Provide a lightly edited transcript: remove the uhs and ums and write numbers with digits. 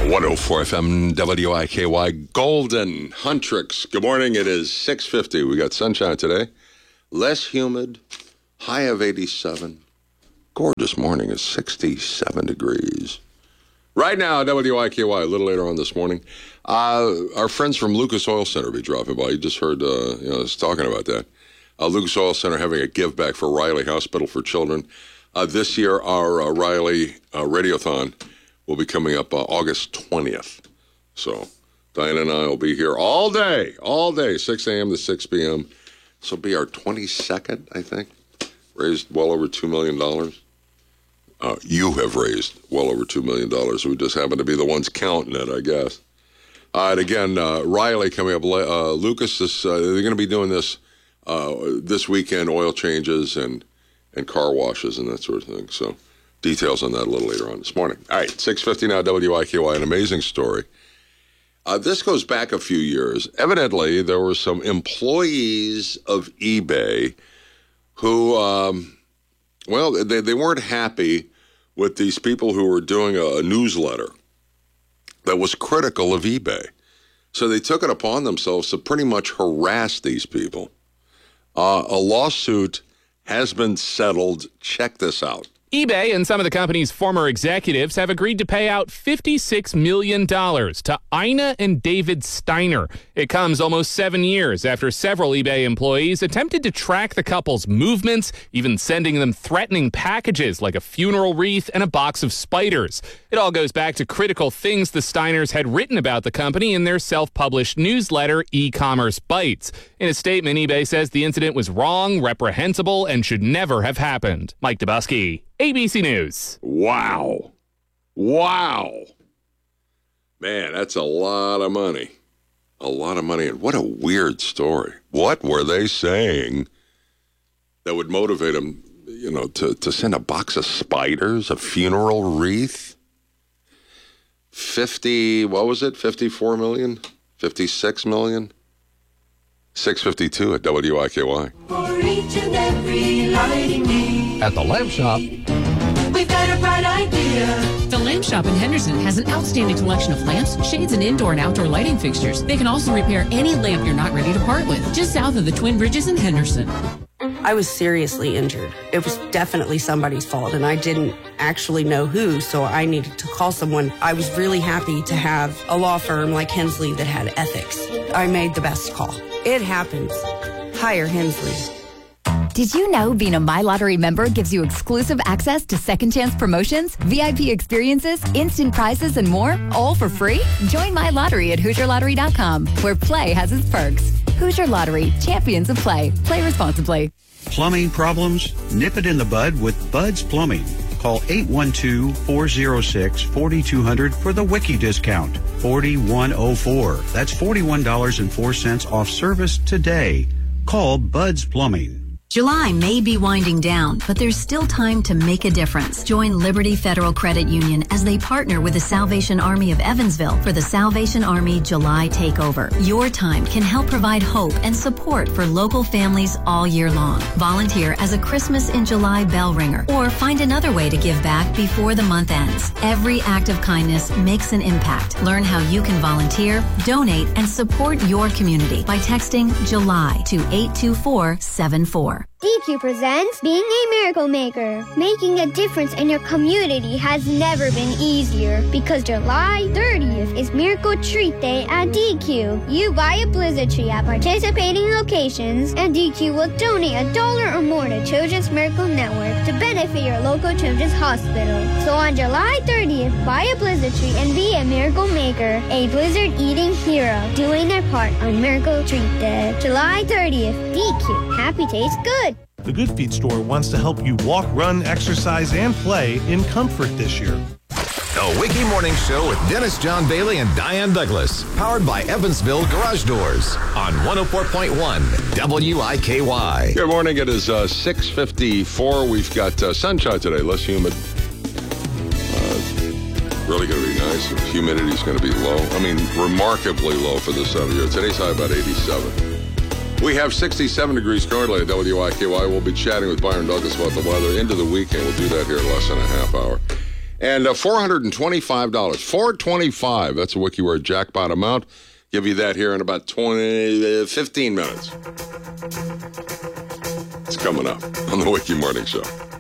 104 FM WIKY Golden Huntrix. Good morning. It is 6:50. We got sunshine today. Less humid. High of 87. Gorgeous morning is 67 degrees. Right now, WIKY, a little later on this morning, our friends from Lucas Oil Center will be dropping by. You just heard us talking about that. Lucas Oil Center having a give back for Riley Hospital for Children. This year, our Riley Radiothon will be coming up August 20th. So Diana and I will be here all day, 6 a.m. to 6 p.m. This will be our 22nd, I think. Raised well over $2 million. You have raised well over $2 million. We just happen to be the ones counting it, I guess. And again, Riley coming up. Lucas, they're going to be doing this this weekend, oil changes and car washes and that sort of thing. So details on that a little later on this morning. All right, 6:50 now, WIKY, an amazing story. This goes back a few years. Evidently, there were some employees of eBay who, they weren't happy with these people who were doing a newsletter that was critical of eBay. So they took it upon themselves to pretty much harass these people. A lawsuit has been settled. Check this out. eBay and some of the company's former executives have agreed to pay out $56 million to Ina and David Steiner. It comes almost 7 years after several eBay employees attempted to track the couple's movements, even sending them threatening packages like a funeral wreath and a box of spiders. It all goes back to critical things the Steiners had written about the company in their self-published newsletter, E-Commerce Bites. In a statement, eBay says the incident was wrong, reprehensible, and should never have happened. Mike Dubusky, ABC News. Wow. Man, that's a lot of money. A lot of money. And what a weird story. What were they saying that would motivate them, to send a box of spiders, a funeral wreath? 54 million? 56 million? 6:52 at WIKY. For each and every lighting need. At the Lamp Shop, We've got a bright idea. The Lamp Shop in Henderson has an outstanding collection of lamps, shades, and indoor and outdoor lighting fixtures. They can also repair any lamp you're not ready to part with, just south of the Twin Bridges in Henderson. I was seriously injured. It was definitely somebody's fault, and I didn't actually know who, so I needed to call someone. I was really happy to have a law firm like Hensley that had ethics. I made the best call. It happens. Hire Hensley. Did you know being a My Lottery member gives you exclusive access to second chance promotions, VIP experiences, instant prizes, and more, all for free? Join My Lottery at HoosierLottery.com, where play has its perks. Hoosier Lottery, champions of play. Play responsibly. Plumbing problems? Nip it in the bud with Bud's Plumbing. Call 812-406-4200 for the Wiki discount. 4104. That's $41.04 off service today. Call Bud's Plumbing. July may be winding down, but there's still time to make a difference. Join Liberty Federal Credit Union as they partner with the Salvation Army of Evansville for the Salvation Army July Takeover. Your time can help provide hope and support for local families all year long. Volunteer as a Christmas in July bell ringer, or find another way to give back before the month ends. Every act of kindness makes an impact. Learn how you can volunteer, donate, and support your community by texting July to 82474. DQ presents Being a Miracle Maker. Making a difference in your community has never been easier because July 30th is Miracle Treat Day at DQ. You buy a Blizzard tree at participating locations and DQ will donate $1 or more to Children's Miracle Network to benefit your local children's hospital. So on July 30th, buy a Blizzard tree and be a Miracle Maker, a Blizzard eating hero, doing their part on Miracle Treat Day. July 30th, DQ. Happy tastes good. The Good Feet store wants to help you walk, run, exercise, and play in comfort this year. The Wiki Morning Show with Dennis John Bailey and Diane Douglas. Powered by Evansville Garage Doors on 104.1 WIKY. Good morning. It is 6:54. We've got sunshine today, less humid. Really going to be nice. Humidity is going to be low. I mean, remarkably low for this time of year. Today's high about 87. We have 67 degrees currently at WIKY. We'll be chatting with Byron Douglas about the weather into the weekend. We'll do that here in less than a half hour. And $425. $425. That's a WikiWord jackpot amount. Give you that here in about 15 minutes. It's coming up on the Wiki Morning Show.